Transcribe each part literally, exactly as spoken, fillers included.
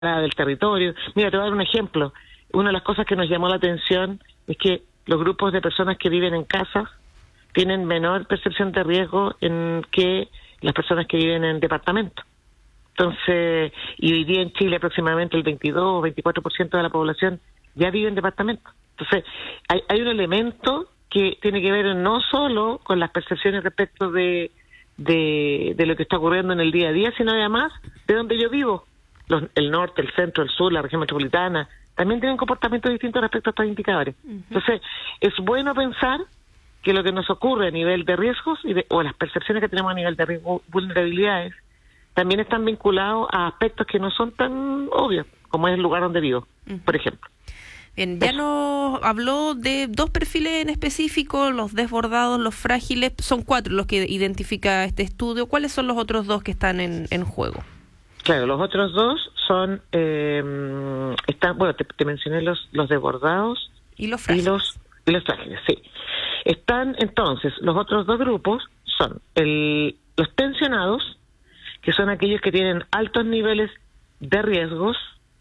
del territorio. Mira, te voy a dar un ejemplo. Una de las cosas que nos llamó la atención es que los grupos de personas que viven en casas tienen menor percepción de riesgo en que las personas que viven en departamentos. Entonces, y hoy día en Chile aproximadamente el veintidós o veinticuatro por ciento de la población ya vive en departamentos. Entonces, hay, hay un elemento que tiene que ver no solo con las percepciones respecto de, de, de lo que está ocurriendo en el día a día, sino además de donde yo vivo. Los, el norte, el centro, el sur, la región metropolitana, también tienen comportamientos distintos respecto a estos indicadores. Uh-huh. Entonces, es bueno pensar que lo que nos ocurre a nivel de riesgos y de, o las percepciones que tenemos a nivel de riesgo, vulnerabilidades, también están vinculados a aspectos que no son tan obvios, como es el lugar donde vivo, uh-huh. por ejemplo. Bien, ya nos habló de dos perfiles en específico, los desbordados, los frágiles, son cuatro los que identifica este estudio. ¿Cuáles son los otros dos que están en, en juego? Claro, los otros dos son, eh, están, bueno, te, te mencioné los, los desbordados y los frágiles. Y los, y los frágiles, sí. Están entonces, los otros dos grupos son el, los tensionados, que son aquellos que tienen altos niveles de riesgos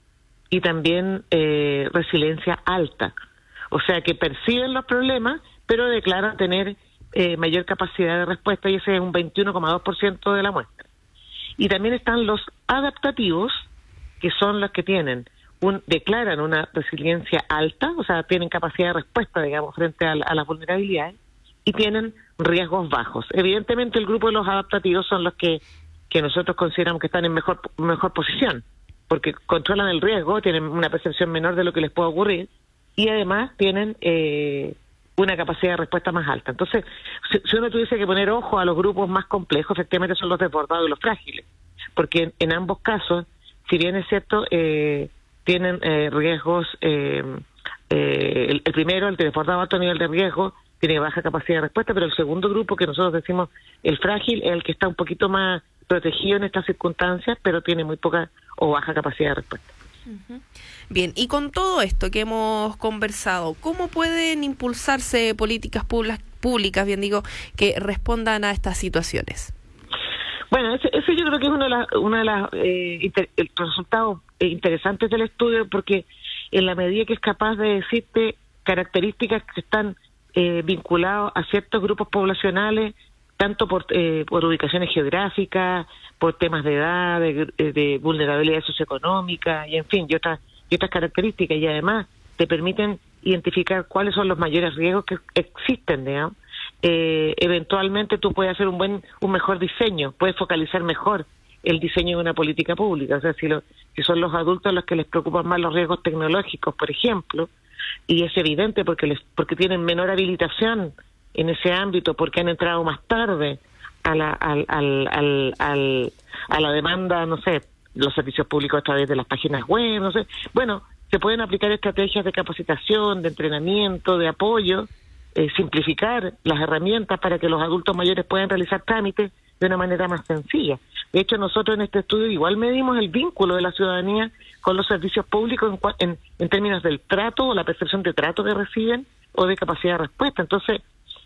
y también eh, resiliencia alta. O sea, que perciben los problemas, pero declaran tener eh, mayor capacidad de respuesta, y ese es un veintiuno coma dos por ciento de la muestra. Y también están los adaptativos, que son los que tienen un declaran una resiliencia alta, o sea, tienen capacidad de respuesta, digamos, frente a, a las vulnerabilidades, y tienen riesgos bajos. Evidentemente, el grupo de los adaptativos son los que, que nosotros consideramos que están en mejor, mejor posición, porque controlan el riesgo, tienen una percepción menor de lo que les puede ocurrir, y además tienen eh, una capacidad de respuesta más alta. Entonces, si, si uno tuviese que poner ojo a los grupos más complejos, efectivamente son los desbordados y los frágiles, porque en, en ambos casos, si bien es cierto, eh, tienen eh, riesgos, eh, eh, el, el primero, el desbordado a alto nivel de riesgo, tiene baja capacidad de respuesta, pero el segundo grupo, que nosotros decimos el frágil, es el que está un poquito más protegido en estas circunstancias, pero tiene muy poca o baja capacidad de respuesta. Uh-huh. Bien, y con todo esto que hemos conversado, ¿cómo pueden impulsarse políticas públicas, públicas, bien digo, que respondan a estas situaciones? Bueno, ese, ese yo creo que es uno de, la, uno de las, eh, inter, el resultados interesantes del estudio, porque en la medida que es capaz de decirte características que están eh, vinculadas a ciertos grupos poblacionales, tanto por, eh, por ubicaciones geográficas, por temas de edad, de, de vulnerabilidad socioeconómica, y en fin, y otras, y otras características, y además te permiten identificar cuáles son los mayores riesgos que existen, digamos. Eh, eventualmente tú puedes hacer un buen, un mejor diseño, puedes focalizar mejor el diseño de una política pública. O sea, si, lo, si son los adultos los que les preocupan más los riesgos tecnológicos, por ejemplo, y es evidente porque les, porque tienen menor habilitación en ese ámbito, porque han entrado más tarde a la, al, al, al, al, a la demanda, no sé, los servicios públicos a través de las páginas web, no sé. Bueno, se pueden aplicar estrategias de capacitación, de entrenamiento, de apoyo, eh, simplificar las herramientas para que los adultos mayores puedan realizar trámites de una manera más sencilla. De hecho, nosotros en este estudio igual medimos el vínculo de la ciudadanía con los servicios públicos en, en, en términos del trato o la percepción de trato que reciben o de capacidad de respuesta. Entonces,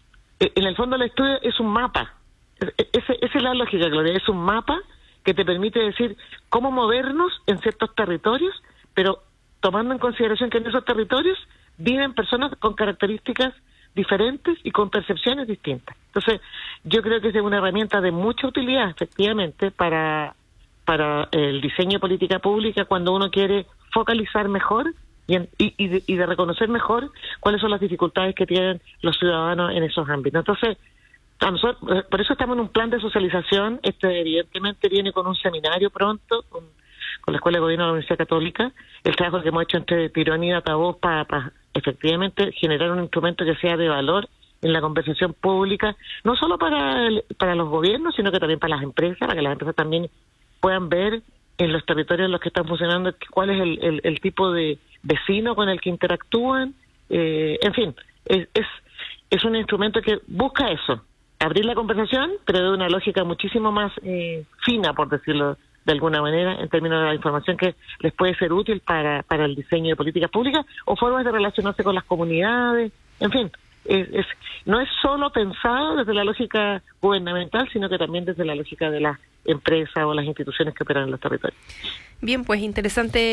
en el fondo el estudio es un mapa. Ese, esa es la lógica, Gloria. Es un mapa que te permite decir cómo movernos en ciertos territorios, pero tomando en consideración que en esos territorios viven personas con características diferentes y con percepciones distintas. Entonces, yo creo que es una herramienta de mucha utilidad, efectivamente, para, para el diseño de política pública cuando uno quiere focalizar mejor y, en, y, y, de, y de reconocer mejor cuáles son las dificultades que tienen los ciudadanos en esos ámbitos. Entonces, a nosotros, por eso estamos en un plan de socialización. Este evidentemente viene con un seminario pronto, con, con la Escuela de Gobierno de la Universidad Católica, el trabajo que hemos hecho entre Tirón y Datavoz para, para efectivamente generar un instrumento que sea de valor en la conversación pública, no solo para el, para los gobiernos, sino que también para las empresas, para que las empresas también puedan ver en los territorios en los que están funcionando cuál es el, el, el tipo de vecino con el que interactúan. Eh, en fin, es, es, es un instrumento que busca eso, abrir la conversación, pero de una lógica muchísimo más eh, fina, por decirlo de alguna manera, en términos de la información que les puede ser útil para, para el diseño de políticas públicas o formas de relacionarse con las comunidades. En fin, es, es, no es solo pensado desde la lógica gubernamental, sino que también desde la lógica de las empresas o las instituciones que operan en los territorios. Bien, pues interesante